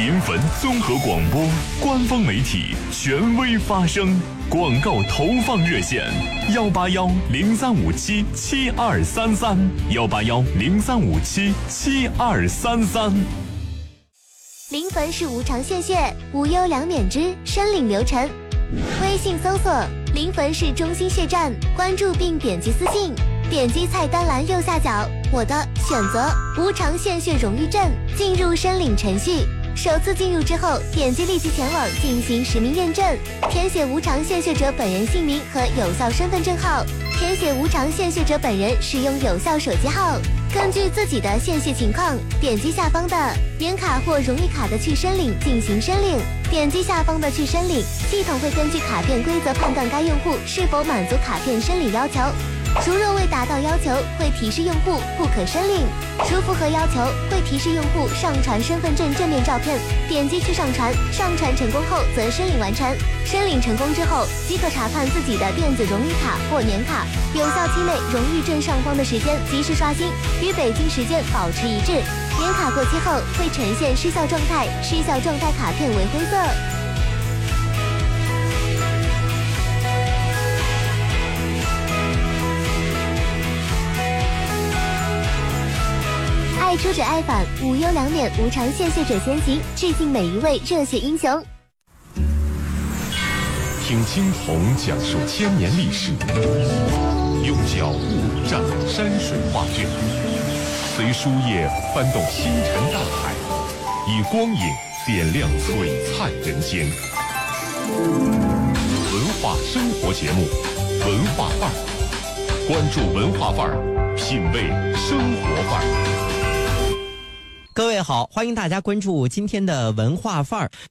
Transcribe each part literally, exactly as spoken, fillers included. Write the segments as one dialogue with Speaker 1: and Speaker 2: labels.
Speaker 1: 临汾综合广播官方媒体，权威发声。广告投放热线：幺八幺零三五七七二三三，幺八幺零三五七七二三三。
Speaker 2: 临汾市无偿献血，无忧两免之申领流程。微信搜索临汾市中心血站，关注并点击私信，点击菜单栏右下角我的，选择无偿献血荣誉证，进入申领程序。首次进入之后，点击立即前往进行实名认证，填写无偿献血者本人姓名和有效身份证号，填写无偿献血者本人使用有效手机号，根据自己的献血情况，点击下方的年卡或荣誉卡的去申领进行申领。点击下方的去申领，系统会根据卡片规则判断该用户是否满足卡片申领要求。如若未达到要求，会提示用户不可申领；如符合要求，会提示用户上传身份证正面照片。点击去上传，上传成功后则申领完成。申领成功之后，即可查看自己的电子荣誉卡或年卡有效期内荣誉证上方的时间及时刷新，与北京时间保持一致。年卡过期后会呈现失效状态，失效状态卡片为灰色。爱出者爱返，无忧两免，无偿献血者先行，致敬每一位热血英雄。
Speaker 1: 听青铜讲述千年历史，用脚步蘸山水画卷，随书页翻动星辰大海，以光影点亮璀璨人间。文化生活节目，文化范儿，关注文化范儿，品味生活范儿。
Speaker 3: 各位好，欢迎大家关注今天的文化范儿。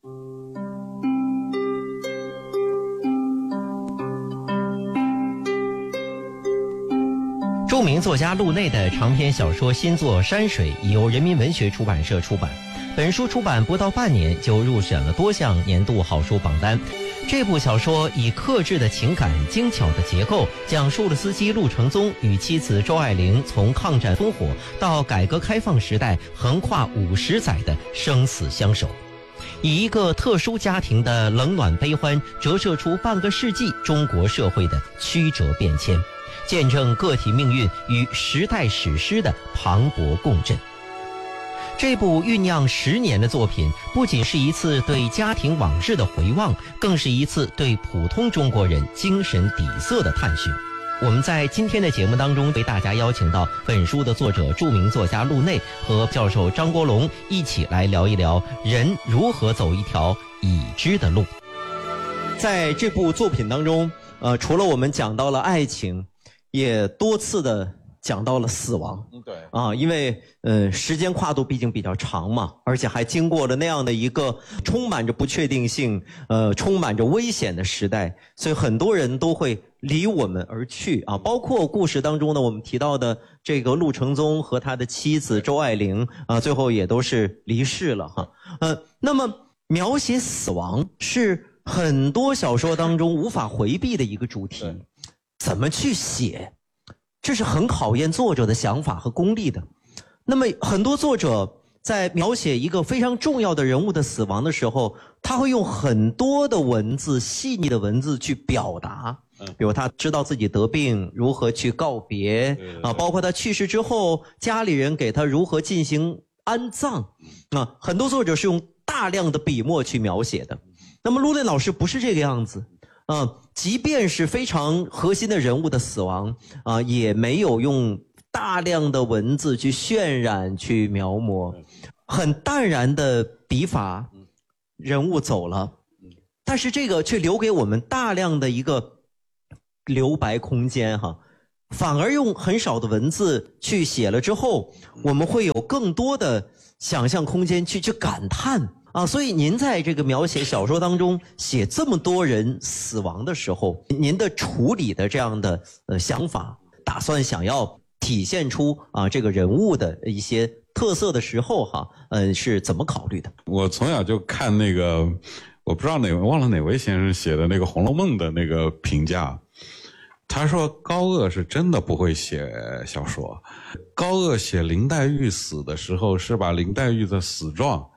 Speaker 3: 著名作家陆内的长篇小说新作《山水》已由人民文学出版社出版，本书出版不到半年就入选了多项年度好书榜单。这部小说以克制的情感、精巧的结构，讲述了司机陆承宗与妻子周爱玲从抗战烽火到改革开放时代横跨五十载的生死相守，以一个特殊家庭的冷暖悲欢，折射出半个世纪中国社会的曲折变迁，见证个体命运与时代史诗的磅礴共振。这部酝酿十年的作品，不仅是一次对家庭往事的回望，更是一次对普通中国人精神底色的探寻。我们在今天的节目当中为大家邀请到本书的作者著名作家陆内和教授张国龙一起来聊一聊人如何走一条已知的路。在这部作品当中，呃，除了我们讲到了爱情，也多次的讲到了死亡。对啊，因为呃时间跨度毕竟比较长嘛，而且还经过了那样的一个充满着不确定性、呃充满着危险的时代，所以很多人都会离我们而去啊。包括故事当中呢，我们提到的这个陆承宗和他的妻子周爱玲啊，最后也都是离世了哈。呃，那么描写死亡是很多小说当中无法回避的一个主题，怎么去写？这是很考验作者的想法和功力的。那么很多作者在描写一个非常重要的人物的死亡的时候，他会用很多的文字、细腻的文字去表达，比如他知道自己得病如何去告别啊，包括他去世之后家里人给他如何进行安葬啊，很多作者是用大量的笔墨去描写的。那么陆内老师不是这个样子啊，即便是非常核心的人物的死亡啊，也没有用大量的文字去渲染、去描摹，很淡然的笔法，人物走了，但是这个却留给我们大量的一个留白空间哈，反而用很少的文字去写了之后，我们会有更多的想象空间去去感叹。啊，所以您在这个描写小说当中写这么多人死亡的时候，您的处理的这样的呃想法，打算想要体现出啊这个人物的一些特色的时候哈，嗯、呃、是怎么考虑的？
Speaker 4: 我从小就看那个，我不知道哪位忘了哪位先生写的那个《红楼梦》的那个评价，他说高鹗是真的不会写小说，高鹗写林黛玉死的时候是把林黛玉的死状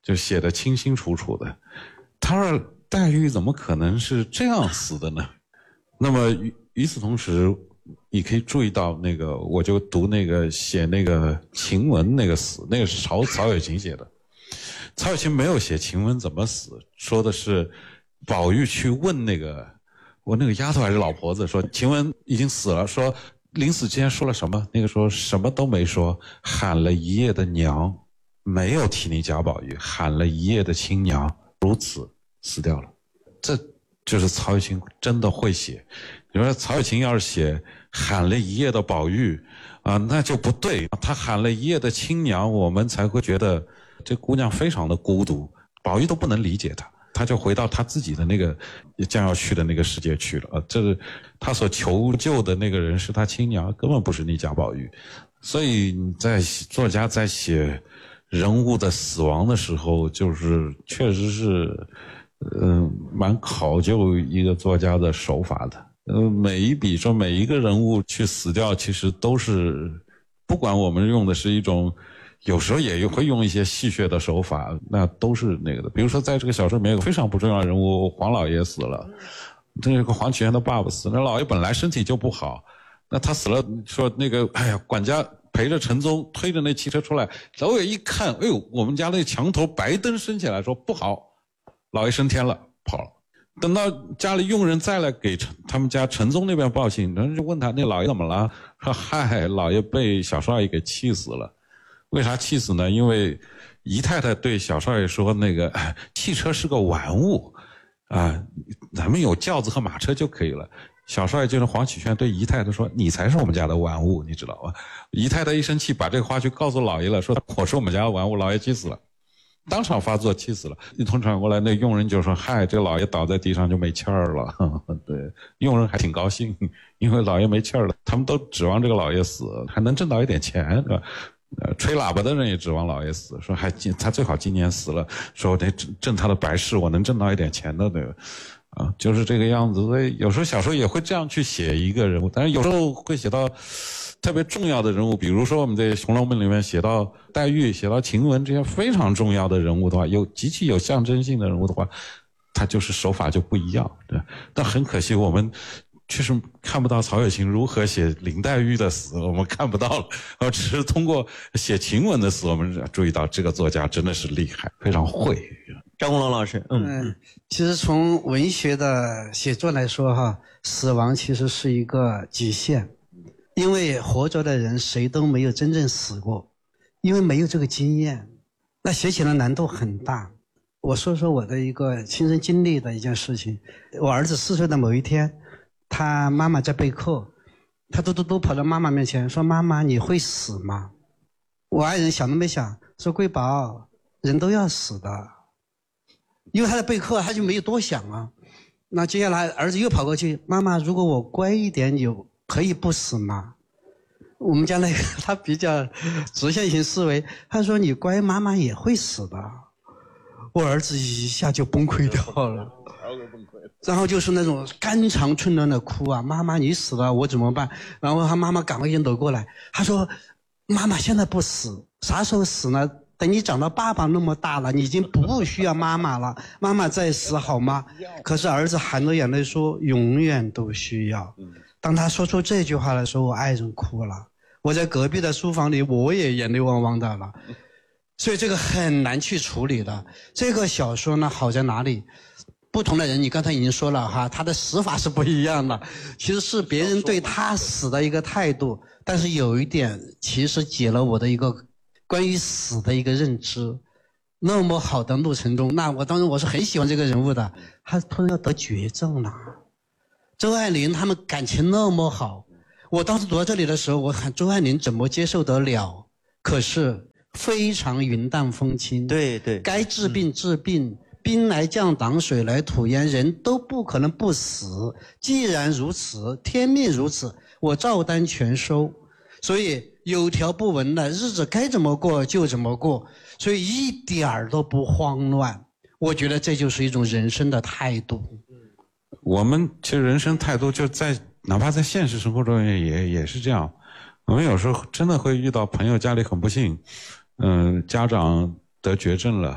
Speaker 4: 就写得清清楚楚的。他说黛玉怎么可能是这样死的呢？那么与与此同时，你可以注意到那个，我就读那个写那个晴雯那个死，那个是曹曹雪芹写的。曹雪芹没有写晴雯怎么死，说的是宝玉去问那个我那个丫头还是老婆子，说晴雯已经死了，说临死之前说了什么？那个时候什么都没说，喊了一夜的娘，没有提你贾宝玉，喊了一夜的亲娘，如此死掉了。这就是曹雪芹真的会写。你说曹雪芹要是写喊了一夜的宝玉啊，那就不对。他喊了一夜的亲娘，我们才会觉得这姑娘非常的孤独，宝玉都不能理解她，他就回到他自己的那个将要去的那个世界去了啊。这是他所求救的那个人是他亲娘，根本不是你贾宝玉。所以你在作家在写人物的死亡的时候，就是确实是嗯、呃，蛮考究一个作家的手法的。呃，每一笔说每一个人物去死掉，其实都是，不管我们用的是一种，有时候也会用一些戏谑的手法，那都是那个的。比如说在这个小说里面有个非常不重要的人物，黄老爷死了，这个黄启元的爸爸死了，那老爷本来身体就不好，那他死了，说那个哎呀，管家陪着陈宗推着那汽车出来，老爷一看，哎呦，我们家那墙头白灯升起来，说不好，老爷升天了，跑了。等到家里佣人再来给他们家陈宗那边报信，人就问他那老爷怎么了？说嗨，老爷被小少爷给气死了。为啥气死呢？因为姨太太对小少爷说，那个汽车是个玩物啊，咱们有轿子和马车就可以了。小少爷就是黄启轩对姨太太说，你才是我们家的玩物，你知道吗？姨太太一生气把这个话去告诉老爷了，说我是我们家的玩物，老爷气死了。当场发作，气死了。一通传过来，那佣人就说：“嗨，这老爷倒在地上就没气儿了。”对，佣人还挺高兴，因为老爷没气儿了，他们都指望这个老爷死，还能挣到一点钱，是吧？呃，吹喇叭的人也指望老爷死，说还他最好今年死了，说我得挣他的白事，我能挣到一点钱的，对吧？啊，就是这个样子。所以有时候小时候也会这样去写一个人物，但是有时候会写到特别重要的人物，比如说我们在《红楼梦》里面写到黛玉、写到晴雯这些非常重要的人物的话，有极其有象征性的人物的话，他就是手法就不一样，对。但很可惜，我们确实看不到曹雪芹如何写林黛玉的死，我们看不到了。呃，只是通过写晴雯的死，我们注意到这个作家真的是厉害，非常会。
Speaker 3: 张国龙老师，嗯，
Speaker 5: 嗯，其实从文学的写作来说，哈，死亡其实是一个极限。因为活着的人谁都没有真正死过，因为没有这个经验，那写起来难度很大。我说说我的一个亲身经历的一件事情。我儿子四岁的某一天，他妈妈在备课，他嘟嘟嘟跑到妈妈面前说：“妈妈，你会死吗？”我爱人想都没想说：“贵宝，人都要死的。”因为他在备课，他就没有多想啊。那接下来儿子又跑过去：“妈妈，如果我乖一点，有可以不死吗？”我们家那个他比较直线型思维，他说：“你乖，妈妈也会死的。”我儿子一下就崩溃掉了，然后就是那种肝肠寸断的哭啊！妈妈你死了，我怎么办？然后他妈妈赶快就搂过来，他说：“妈妈现在不死，啥时候死呢？等你长到爸爸那么大了，你已经不需要妈妈了，妈妈再死好吗？”可是儿子含着眼泪说：“永远都需要。”当他说出这句话的时候，我爱人哭了。我在隔壁的书房里，我也眼泪汪汪的了。所以这个很难去处理的。这个小说呢，好在哪里？不同的人，你刚才已经说了哈，他的死法是不一样的。其实是别人对他死的一个态度，但是有一点，其实解了我的一个关于死的一个认知。那么好的陆承宗，那我当时我是很喜欢这个人物的，他突然要得绝症了。周爱玲他们感情那么好，我当时读到这里的时候，我看周爱玲怎么接受得了？可是非常云淡风轻，
Speaker 3: 对对，
Speaker 5: 该治病治病，嗯、兵来将挡，水来土掩，人都不可能不死。既然如此，天命如此，我照单全收。所以有条不紊的日子该怎么过就怎么过，所以一点儿都不慌乱。我觉得这就是一种人生的态度。
Speaker 4: 我们其实人生态度就在哪怕在现实生活中也也是这样。我们有时候真的会遇到朋友家里很不幸，嗯，家长得绝症了，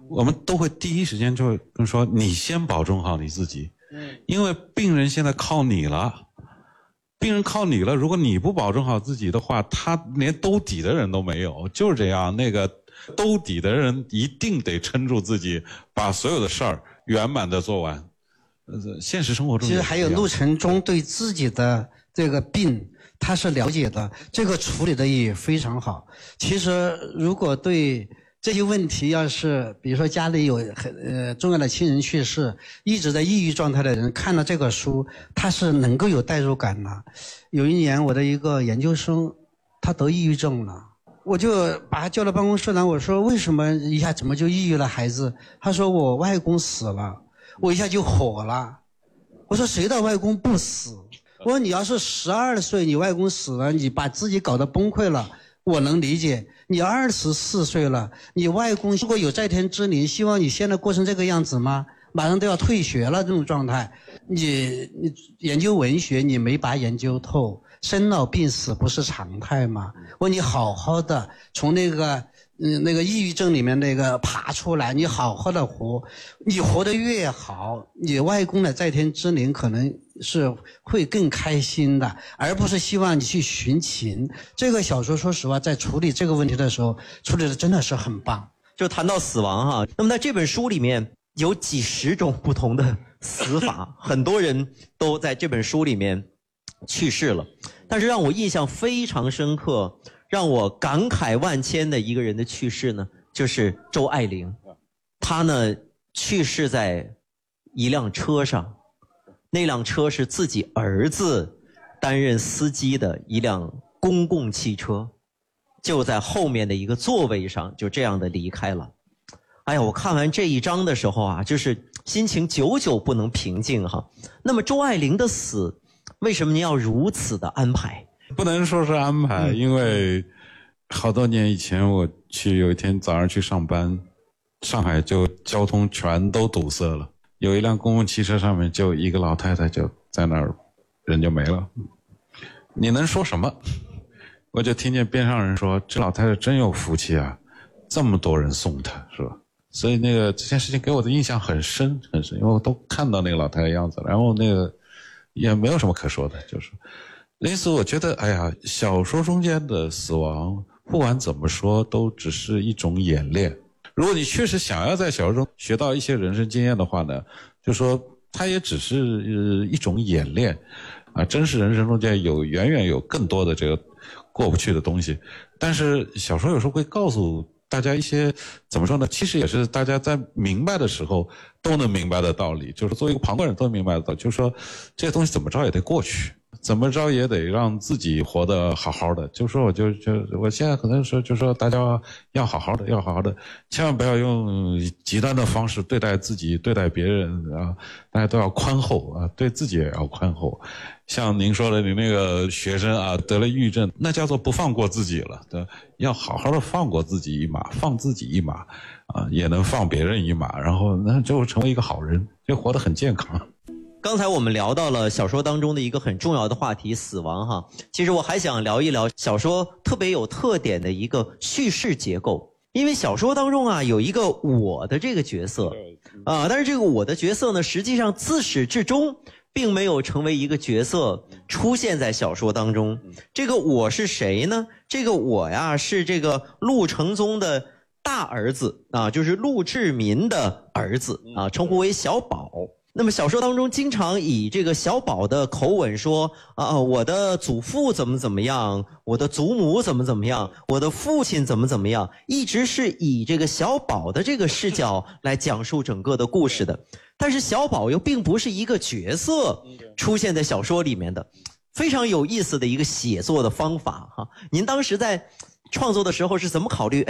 Speaker 4: 我们都会第一时间就会跟说，你先保重好你自己，因为病人现在靠你了，病人靠你了，如果你不保重好自己的话，他连兜底的人都没有，就是这样，那个兜底的人一定得撑住自己，把所有的事儿圆满的做完。现实生活中
Speaker 5: 其实还有陆承忠对自己的这个病他是了解的，这个处理的也非常好。其实如果对这些问题，要是比如说家里有很呃重要的亲人去世，一直在抑郁状态的人，看了这个书，他是能够有代入感的。有一年我的一个研究生，他得抑郁症了，我就把他叫到办公室来，我说为什么一下怎么就抑郁了孩子？他说我外公死了，我一下就火了。我说谁的外公不死？我说你要是十二岁你外公死了，你把自己搞得崩溃了，我能理解。你二十四岁了，你外公如果有在天之灵，希望你现在过成这个样子吗？马上都要退学了这种状态，你你研究文学你没把研究透，生老病死不是常态吗？我说你好好的从那个嗯那个抑郁症里面那个爬出来，你好好的活，你活得越好，你外公的在天之灵可能是会更开心的，而不是希望你去寻情。这个小说说实话在处理这个问题的时候处理的真的是很棒。
Speaker 3: 就谈到死亡哈，那么在这本书里面有几十种不同的死法，很多人都在这本书里面去世了。但是让我印象非常深刻，让我感慨万千的一个人的去世呢，就是周爱玲。她呢去世在一辆车上，那辆车是自己儿子担任司机的一辆公共汽车，就在后面的一个座位上就这样的离开了。哎呀，我看完这一章的时候啊，就是心情久久不能平静哈。那么周爱玲的死，为什么您要如此的安排？
Speaker 4: 不能说是安排，因为好多年以前我去有一天早上去上班，上海就交通全都堵塞了，有一辆公共汽车上面就一个老太太就在那儿，人就没了。你能说什么？我就听见边上人说，这老太太真有福气啊，这么多人送她，是吧？所以那个这件事情给我的印象很深很深，因为我都看到那个老太太样子了，然后那个也没有什么可说的，就是因此我觉得哎呀，小说中间的死亡不管怎么说都只是一种演练。如果你确实想要在小说中学到一些人生经验的话呢，就说它也只是、呃、一种演练啊，真实人生中间有远远有更多的这个过不去的东西，但是小说有时候会告诉大家一些怎么说呢，其实也是大家在明白的时候都能明白的道理，就是作为一个旁观人都能明白的道理，就是说这些东西怎么着也得过去，怎么着也得让自己活得好好的。就说我就就我现在可能说就说大家要好好的要好好的，千万不要用极端的方式对待自己对待别人啊，大家都要宽厚啊，对自己也要宽厚。像您说的你那个学生啊得了抑郁症，那叫做不放过自己了，对，要好好的放过自己一马，放自己一马啊，也能放别人一马，然后那就成为一个好人，就活得很健康。
Speaker 3: 刚才我们聊到了小说当中的一个很重要的话题，死亡哈。其实我还想聊一聊小说特别有特点的一个叙事结构。因为小说当中啊有一个我的这个角色啊，但是这个我的角色呢，实际上自始至终并没有成为一个角色出现在小说当中。这个我是谁呢？这个我呀是这个陆承宗的大儿子啊，就是陆志民的儿子啊，称呼为小宝。那么小说当中经常以这个小宝的口吻说啊，我的祖父怎么怎么样，我的祖母怎么怎么样，我的父亲怎么怎么样，一直是以这个小宝的这个视角来讲述整个的故事的。但是小宝又并不是一个角色出现在小说里面的，非常有意思的一个写作的方法哈。您当时在创作的时候是怎么考虑